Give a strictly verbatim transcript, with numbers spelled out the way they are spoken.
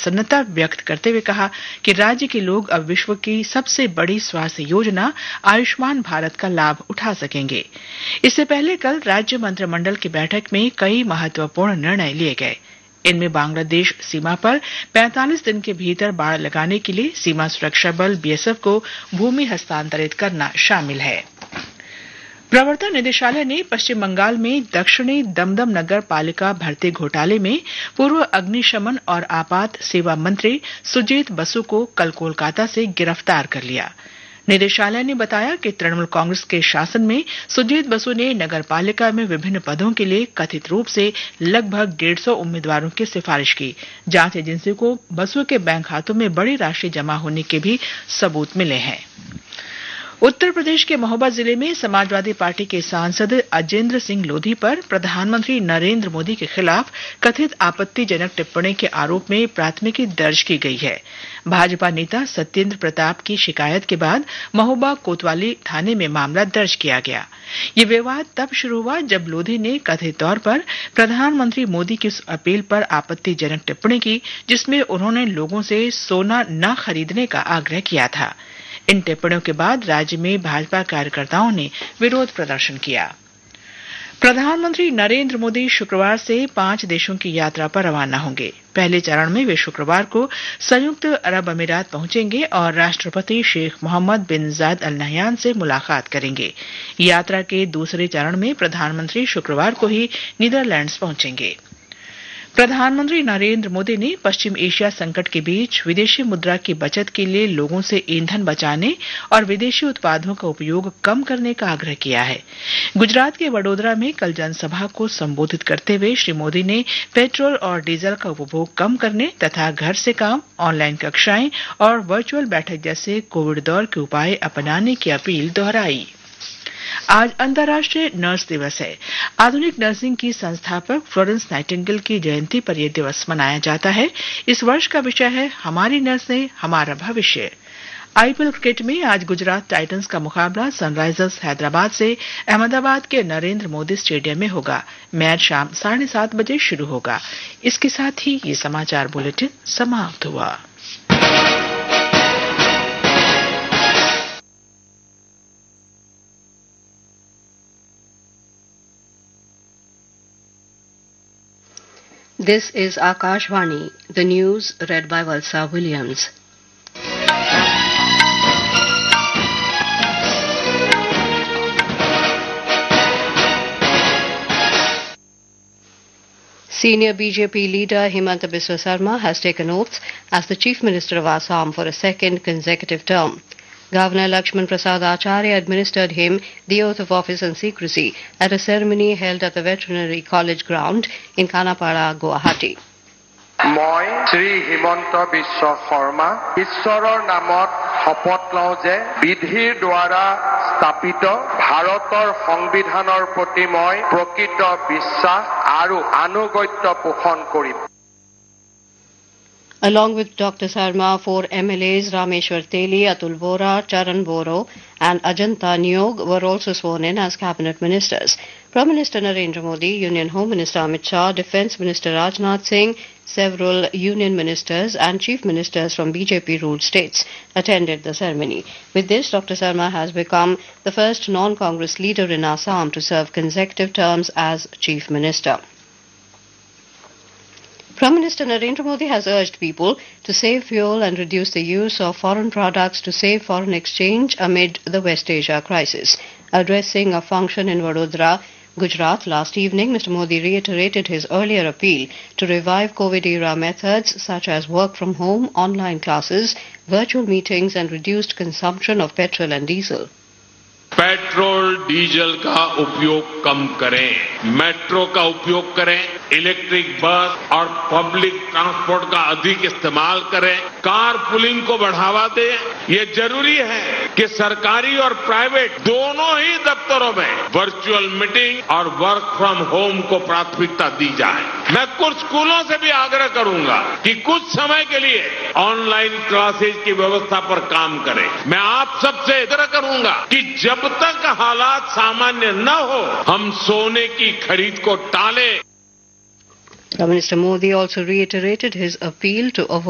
प्रसन्नता व्यक्त करते हुए कहा कि राज्य के लोग अब विश्व की सबसे बड़ी स्वास्थ्य योजना आयुष्मान भारत का लाभ उठा सकेंगे। इससे पहले कल राज्य मंत्रिमंडल की बैठक में कई महत्वपूर्ण निर्णय लिए गए। इनमें बांग्लादेश सीमा पर पैंतालीस दिन के भीतर बाड़ लगाने के लिए सीमा सुरक्षा बल बीएसएफ को भूमि हस्तांतरित करना शामिल है। प्रवर्तन निदेशालय ने पश्चिम बंगाल में दक्षिणी दमदम नगर पालिका भर्ती घोटाले में पूर्व अग्निशमन और आपात सेवा मंत्री सुजीत बसु को कल कोलकाता से गिरफ्तार कर लिया। निदेशालय ने बताया कि तृणमूल कांग्रेस के शासन में सुजीत बसु ने नगर पालिका में विभिन्न पदों के लिए कथित रूप से लगभग डेढ़ सौ उम्मीदवारों की सिफारिश की। जांच एजेंसी को बसु के बैंक खातों में बड़ी राशि जमा होने के भी सबूत मिले हैं। उत्तर प्रदेश के महोबा जिले में समाजवादी पार्टी के सांसद अजेंद्र सिंह लोधी पर प्रधानमंत्री नरेंद्र मोदी के खिलाफ कथित आपत्तिजनक टिप्पणी के आरोप में प्राथमिकी दर्ज की गई है। भाजपा नेता सत्येंद्र प्रताप की शिकायत के बाद महोबा कोतवाली थाने में मामला दर्ज किया गया। ये विवाद तब शुरू हुआ जब लोधी ने कथित तौर पर प्रधानमंत्री मोदी की उस अपील पर आपत्तिजनक टिप्पणी की जिसमें उन्होंने लोगों से सोना न खरीदने का आग्रह किया था। इन टिप्पणियों के बाद राज्य में भाजपा कार्यकर्ताओं ने विरोध प्रदर्शन किया। प्रधानमंत्री नरेंद्र मोदी शुक्रवार से पांच देशों की यात्रा पर रवाना होंगे। पहले चरण में वे शुक्रवार को संयुक्त अरब अमीरात पहुंचेंगे और राष्ट्रपति शेख मोहम्मद बिन जायद अल नहयान से मुलाकात करेंगे। यात्रा के दूसरे चरण में प्रधानमंत्री शुक्रवार को ही नीदरलैंड्स पहुंचेंगे। प्रधानमंत्री नरेंद्र मोदी ने पश्चिम एशिया संकट के बीच विदेशी मुद्रा की बचत के लिए लोगों से ईंधन बचाने और विदेशी उत्पादों का उपयोग कम करने का आग्रह किया है। गुजरात के वडोदरा में कल जनसभा को संबोधित करते हुए श्री मोदी ने पेट्रोल और डीजल का उपभोग कम करने तथा घर से काम, ऑनलाइन कक्षाएं और वर्चुअल बैठक जैसे कोविड दौर के उपाय अपनाने की अपील दोहराई। आज अंतर्राष्ट्रीय नर्स दिवस है। आधुनिक नर्सिंग की संस्थापक फ्लोरेंस नाइटिंगेल की जयंती पर यह दिवस मनाया जाता है। इस वर्ष का विषय है हमारी नर्सें हमारा भविष्य। आईपीएल क्रिकेट में आज गुजरात टाइटंस का मुकाबला सनराइजर्स हैदराबाद से अहमदाबाद के नरेंद्र मोदी स्टेडियम में होगा। मैच शाम साढ़े सात बजे शुरू होगा। इसके साथ ही ये समाचार बुलेटिन समाप्त हुआ। This is Akashvani, the news read by Valsa Williams. Senior B J P leader Himanta Biswa Sarma has taken oath as the Chief Minister of Assam for a second consecutive term. Governor Lakshman Prasad Acharya administered him the oath of office and secrecy at a ceremony held at the Veterinary College ground in Kanapada, Guwahati. মই শ্ৰী হিমন্ত বিশ্ব শৰ্মা ঈশ্বৰৰ নামত শপত লওঁ যে বিধিৰ দ্বাৰা স্থাপিত ভাৰতৰ সংবিধানৰ প্ৰতি মই প্ৰকৃত বিশ্বাস আৰু আনুগত্য পোষণ কৰিম। Along with Doctor Sarma, four M L As Rameshwar Teli, Atul Vora, Charan Boro and Ajanta Nyog were also sworn in as cabinet ministers. Prime Minister Narendra Modi, Union Home Minister Amit Shah, Defence Minister Rajnath Singh, several union ministers and chief ministers from B J P-ruled states attended the ceremony. With this, Doctor Sarma has become the first non-Congress leader in Assam to serve consecutive terms as chief minister. Prime Minister Narendra Modi has urged people to save fuel and reduce the use of foreign products to save foreign exchange amid the West Asia crisis. Addressing a function in Vadodara, Gujarat last evening, Mister Modi reiterated his earlier appeal to revive COVID-era methods such as work from home, online classes, virtual meetings and reduced consumption of petrol and diesel. Petrol diesel का उपयोग कम करें, metro का उपयोग करें, electric bus और public transport का अधिक इस्तेमाल करें, कार पुलिंग को बढ़ावा दें। ये जरूरी है कि सरकारी और प्राइवेट दोनों ही दफ्तरों में वर्चुअल मीटिंग और वर्क फ्रॉम होम को प्राथमिकता दी जाए। मैं कुछ स्कूलों से भी आग्रह करूंगा कि कुछ समय के लिए ऑनलाइन क्लासेज की व्यवस्था पर काम करें। मैं आप सबसे आग्रह करूंगा कि जब तक हालात सामान्य न हो, हम सोने की खरीद को टालें। Prime Minister Modi also reiterated his appeal to avoid